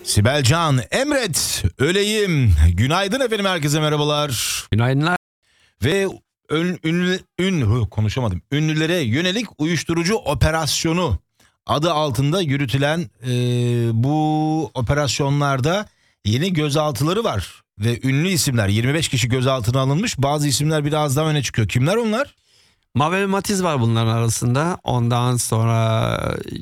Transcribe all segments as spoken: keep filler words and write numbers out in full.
Sibel Can, emret, öleyim. Günaydın efendim, herkese merhabalar. Günaydınlar. Ve ün, ünlü, ün, konuşamadım. Ünlülere yönelik uyuşturucu operasyonu adı altında yürütülen e, bu operasyonlarda yeni gözaltıları var. Ve ünlü isimler, yirmi beş kişi gözaltına alınmış. Bazı isimler biraz daha öne çıkıyor. Kimler onlar? Mabel Matiz var bunların arasında. Ondan sonra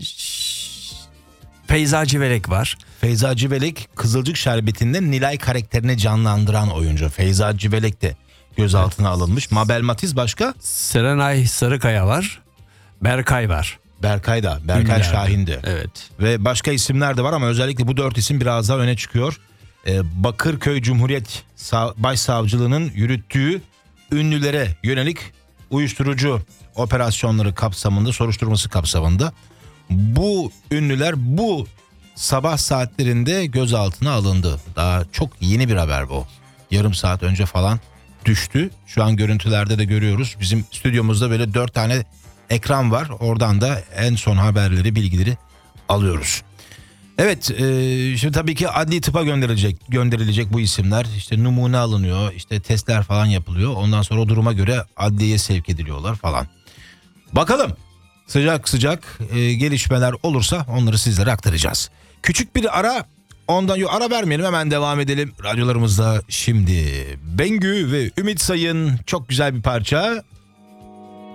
Feyza Civelek var. Feyza Civelek, Kızılcık Şerbeti'nde Nilay karakterini canlandıran oyuncu. Feyza Civelek de gözaltına alınmış. Mabel Matiz başka? Serenay Sarıkaya var. Berkay var. Berkay da. Berkay Ünlülerden. Şahin'di. Evet. Ve başka isimler de var ama özellikle bu dört isim biraz daha öne çıkıyor. Ee, Bakırköy Cumhuriyet Sa- Başsavcılığı'nın yürüttüğü ünlülere yönelik uyuşturucu operasyonları kapsamında, soruşturması kapsamında bu ünlüler bu sabah saatlerinde gözaltına alındı. Daha çok yeni bir haber bu. Yarım saat önce falan düştü. Şu an görüntülerde de görüyoruz. Bizim stüdyomuzda böyle dört tane ekran var. Oradan da en son haberleri, bilgileri alıyoruz. Evet, e, şimdi tabii ki adli tıpa gönderilecek gönderilecek bu isimler. İşte numune alınıyor, işte testler falan yapılıyor. Ondan sonra o duruma göre adliyeye sevk ediliyorlar falan. Bakalım sıcak sıcak e, gelişmeler olursa onları sizlere aktaracağız. Küçük bir ara, ondan yok ara vermeyelim, hemen devam edelim. Radyolarımızda şimdi Bengü ve Ümit Sayın, çok güzel bir parça.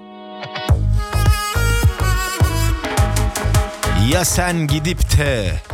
Ya sen gidip de